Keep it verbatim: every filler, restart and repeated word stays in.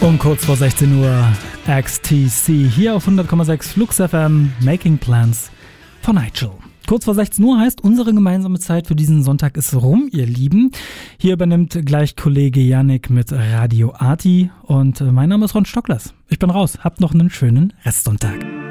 Um kurz vor sechzehn Uhr X T C hier auf hundert Komma sechs Flux F M, Making Plans for Nigel. Kurz vor sechzehn Uhr heißt, unsere gemeinsame Zeit für diesen Sonntag ist rum, ihr Lieben. Hier übernimmt gleich Kollege Yannick mit Radio Arti und mein Name ist Ron Stocklers. Ich bin raus, habt noch einen schönen Restsonntag.